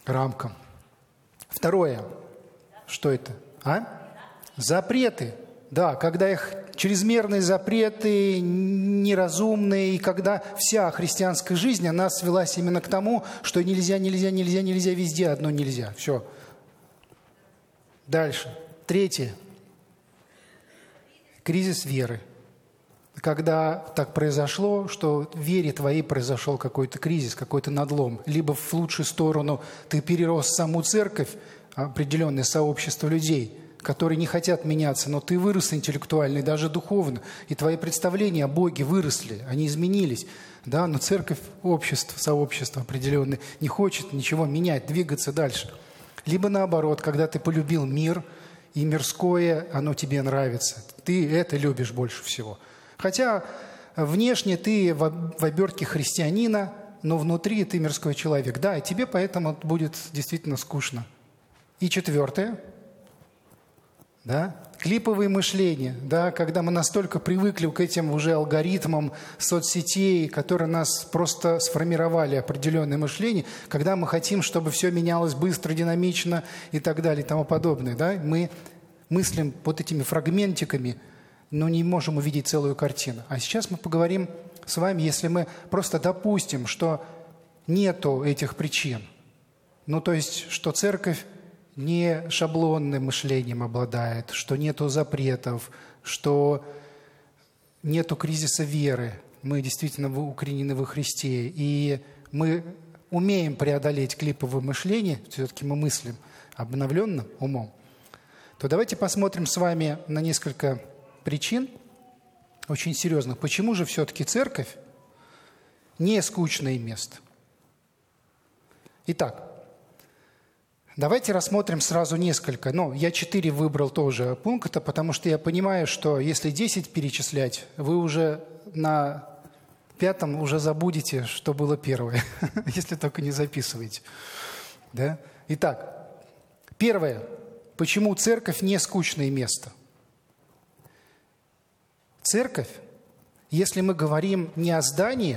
рамкам. Второе. Что это? Запреты. Да, когда их чрезмерные запреты, неразумные, и когда вся христианская жизнь, она свелась именно к тому, что нельзя, везде одно нельзя. Все. Дальше. Третье. Кризис веры. Когда так произошло, что в вере твоей произошел какой-то кризис, какой-то надлом. Либо в лучшую сторону ты перерос саму церковь, определенное сообщество людей, которые не хотят меняться, но ты вырос интеллектуально и даже духовно, и твои представления о Боге выросли, они изменились. Да, но церковь, общество, сообщество определенное не хочет ничего менять, двигаться дальше. Либо наоборот, когда ты полюбил мир, и мирское, оно тебе нравится. Ты это любишь больше всего. Хотя внешне ты в обертке христианина, но внутри ты мирской человек. Да, и тебе поэтому будет действительно скучно. И четвертое. Да? Клиповые мышления, да, когда мы настолько привыкли к этим уже алгоритмам соцсетей, которые нас просто сформировали определенное мышление, когда мы хотим, чтобы все менялось быстро, динамично и так далее и тому подобное. Да? Мы мыслим вот этими фрагментиками, но не можем увидеть целую картину. А сейчас мы поговорим с вами, если мы просто допустим, что нету этих причин. Ну, то есть, что церковь не шаблонным мышлением обладает, что нету запретов, что нету кризиса веры. Мы действительно укоренены во Христе, и мы умеем преодолеть клиповое мышление, все-таки мы мыслим обновленным умом, то давайте посмотрим с вами на несколько причин, очень серьезных. Почему же все-таки церковь не скучное место? Итак, давайте рассмотрим сразу несколько. Я 4 выбрал тоже пункта, потому что я понимаю, что если 10 перечислять, вы уже на 5-м уже забудете, что было первое, если только не записываете. Да? Итак, первое. Почему церковь не скучное место? Церковь, если мы говорим не о здании,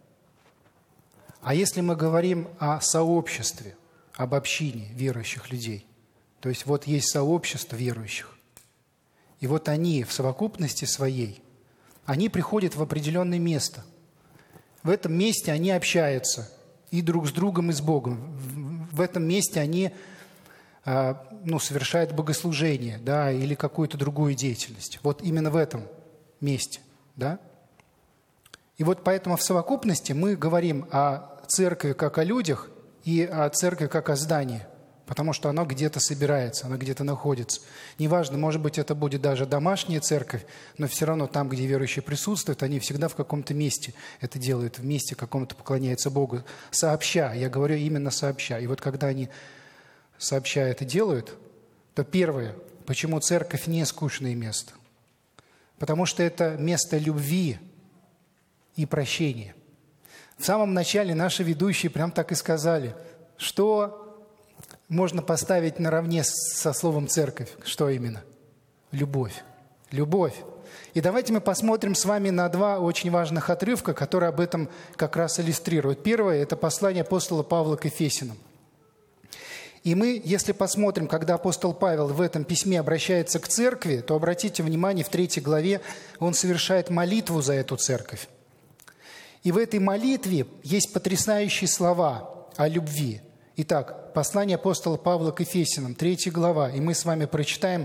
а если мы говорим о сообществе, об общине верующих людей. То есть вот есть сообщество верующих. И вот они в совокупности своей, они приходят в определенное место. В этом месте они общаются и друг с другом, и с Богом. В этом месте они совершают богослужение, да, или какую-то другую деятельность. Вот именно в этом месте. Да? И вот поэтому в совокупности мы говорим о церкви как о людях, и о церкви как о здании, потому что оно где-то собирается, оно где-то находится. Неважно, может быть, это будет даже домашняя церковь, но все равно там, где верующие присутствуют, они всегда в каком-то месте это делают, в месте каком-то поклоняются Богу, сообща, я говорю именно сообща. И вот когда они сообща это делают, то первое, почему церковь не скучное место? Потому что это место любви и прощения. В самом начале наши ведущие прям так и сказали, что можно поставить наравне со словом «церковь». Что именно? Любовь. Любовь. И давайте мы посмотрим с вами на 2 очень важных отрывка, которые об этом как раз иллюстрируют. Первое – это послание апостола Павла к Ефесянам. И мы, если посмотрим, когда апостол Павел в этом письме обращается к церкви, то обратите внимание, в 3 главе он совершает молитву за эту церковь. И в этой молитве есть потрясающие слова о любви. Итак, послание апостола Павла к Ефесянам, 3 глава. И мы с вами прочитаем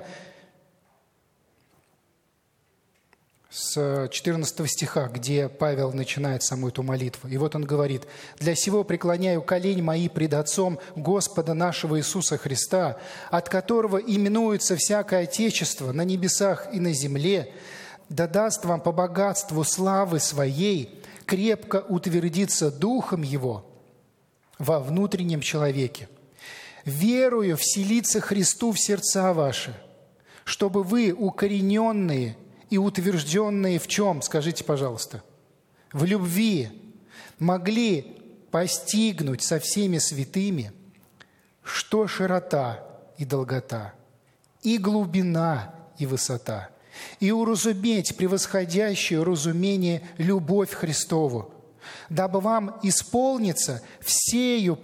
с 14 стиха, где Павел начинает саму эту молитву. И вот он говорит: «Для сего преклоняю колени мои пред Отцом Господа нашего Иисуса Христа, от которого именуется всякое Отечество на небесах и на земле, да даст вам по богатству славы Своей крепко утвердиться Духом Его во внутреннем человеке, верую вселиться Христу в сердца ваши, чтобы вы, укорененные и утвержденные в чем, скажите, пожалуйста, в любви, могли постигнуть со всеми святыми, что широта и долгота, и глубина и высота, и уразуметь превосходящее разумение любовь Христову, дабы вам исполниться всею